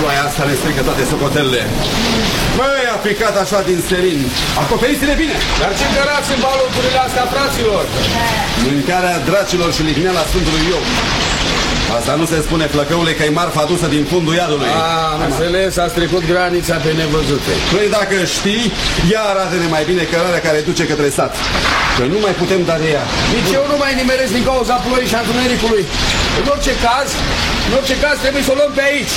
Ploaia asta ne strică toate socotelele. Băi, a picat așa din serin. Acoperiți-le bine. Dar ce cărați în baluturile astea, fraților? Mâncarea dracilor și ligneala Sfântului Iov. Asta nu se spune, Flăcăule, că e marfa adusă din fundul iadului. Am înțeles, ați trecut granița pe nevăzute. Păi dacă știi, ia arată-ne mai bine cărarea care duce către sat. Că nu mai putem da de ea. Nici eu nu mai nimeresc din cauza ploii și întunericului. În orice caz trebuie să o luăm pe aici.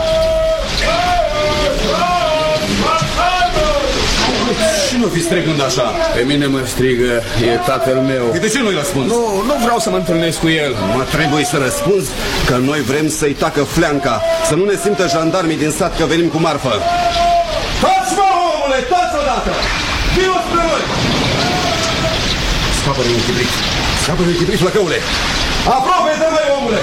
Și nu fi strigând așa. Pe mine mă strigă, e tatăl meu. De ce nu-i răspunzi? Nu vreau să mă întâlnesc cu el. Mă trebuie să răspunzi că noi vrem să-i tacă fleanca. Să nu ne simtă jandarmii din sat că venim cu marfă. Taci, mă, omule, taci odată! Vino spre noi! Scapă-ne un chibrit. Scapă-ne un chibrit, Flăcăule! Aproape de noi, omule!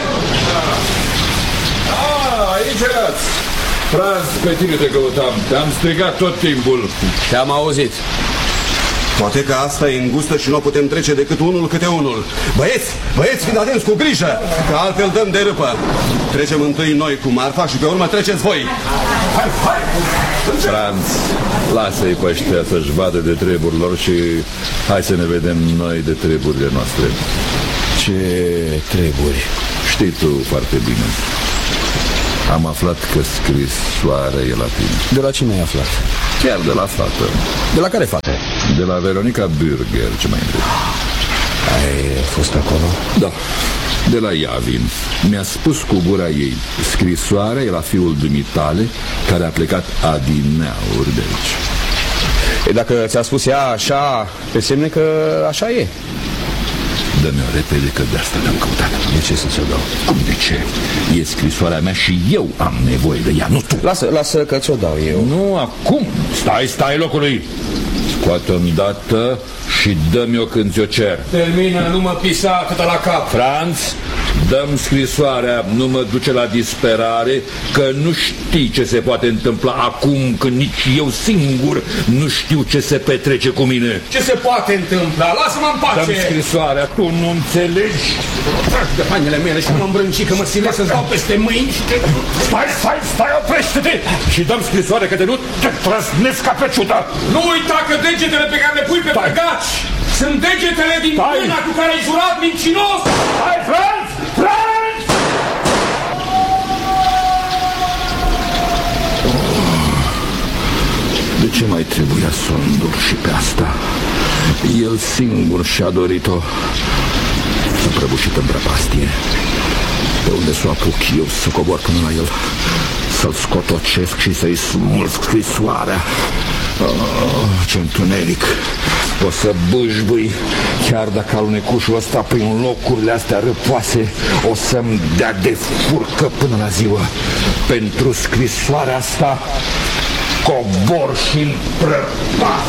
Aici erați. Franz, pe tine te căutam. Te-am strigat tot timpul. Te-am auzit. Poate că asta e îngustă și nu o putem trece decât unul câte unul. Băieți, fiți atenți, cu grijă, că altfel dăm de râpă. Trecem întâi noi cu marfa și pe urmă treceți voi. Hai! Franz, lasă-i pe ăștia să-și vadă de treburilor și hai să ne vedem noi de treburile noastre. Ce treburi? Știi tu foarte bine. Am aflat că scrisoarea e la tine. De la cine ai aflat? Chiar de la fată. De la care fată? De la Veronica Bürger, ce mai întreb. Ai fost acolo? Da, de la Iavin. Mi-a spus cu gura ei. Scrisoarea e la fiul dumitale, care a plecat adineauri de aici. E, dacă ți-a spus ea așa, pe semne că așa e. Dă-mi-o repede, că de asta te-am căutat. De ce să ți-o dau? Cum de ce? E scrisoarea mea și eu am nevoie de ea, nu tu. Lasă că ți-o dau eu. Nu acum. Stai locului. Scoate-o îndată și dă-mi-o când ți-o cer. Termină, nu mă pisa atâta la cap. Franz, dă-mi scrisoarea, nu mă duce la disperare, că nu știi ce se poate întâmpla acum, când nici eu singur nu știu ce se petrece cu mine. Ce se poate întâmpla? Lasă-mă în pace! Dă-mi scrisoarea, tu nu înțelegi? Tragi de hainele mele și mă îmbrânci că mă silesc să-ți dau peste mâini și te... Stai, oprește-te! Și dă-mi scrisoarea, că de nu te trăsnesc ca pe ciută! Nu uita că degetele pe care le pui pe băgaci sunt degetele din mâna cu care ai jurat mincinos! Hai, Franz! De ce mai trebuia să o îndur și pe asta? El singur și-a dorit-o. S-a prăbușit în prăpastie. Pe unde s-o apuc eu să cobor până la el, să-l scotocesc și să-i smulg scrisoarea. Ce întuneric! O să bâșbâi, chiar dacă alunecușul ăsta prin locurile astea răpoase o să-mi dea de furcă până la ziua. Pentru scrisoarea asta cobor și-n prăpas.